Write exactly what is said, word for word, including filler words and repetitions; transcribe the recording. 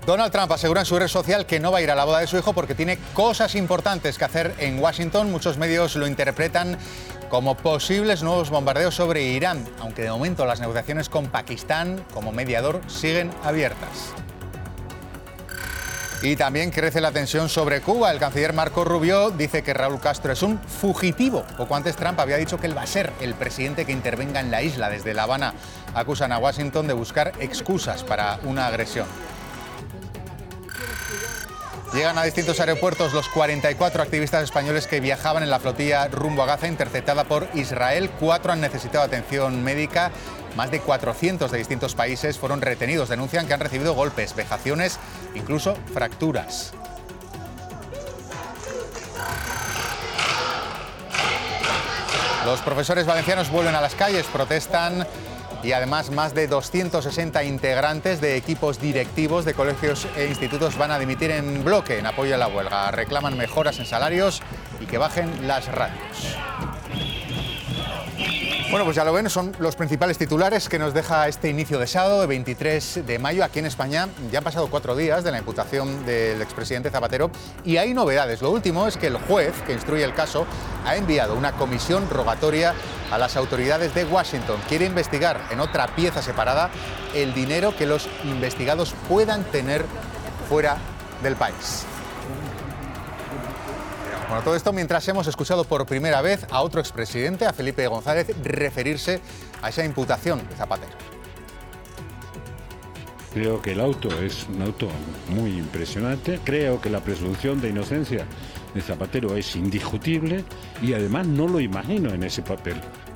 Donald Trump asegura en su red social que no va a ir a la boda de su hijo porque tiene cosas importantes que hacer en Washington. Muchos medios lo interpretan como posibles nuevos bombardeos sobre Irán, aunque de momento las negociaciones con Pakistán como mediador siguen abiertas. Y también crece la tensión sobre Cuba. El canciller Marco Rubio dice que Raúl Castro es un fugitivo. Poco antes Trump había dicho que él va a ser el presidente que intervenga en la isla. Desde La Habana acusan a Washington de buscar excusas para una agresión. Llegan a distintos aeropuertos los cuarenta y cuatro activistas españoles que viajaban en la flotilla rumbo a Gaza, interceptada por Israel. Cuatro han necesitado atención médica. Más de cuatrocientos de distintos países fueron retenidos. Denuncian que han recibido golpes, vejaciones, incluso fracturas. Los profesores valencianos vuelven a las calles, protestan. Y además, más de doscientos sesenta integrantes de equipos directivos de colegios e institutos van a dimitir en bloque en apoyo a la huelga. Reclaman mejoras en salarios y que bajen las ratios. Bueno, pues ya lo ven, son los principales titulares que nos deja este inicio de sábado, de veintitrés de mayo. Aquí en España ya han pasado cuatro días de la imputación del expresidente Zapatero y hay novedades. Lo último es que el juez que instruye el caso ha enviado una comisión rogatoria a las autoridades de Washington. Quiere investigar en otra pieza separada el dinero que los investigados puedan tener fuera del país. Bueno, todo esto mientras hemos escuchado por primera vez a otro expresidente, a Felipe González, referirse a esa imputación de Zapatero. Creo que el auto es un auto muy impresionante. Creo que la presunción de inocencia de Zapatero es indiscutible y además no lo imagino en ese papel.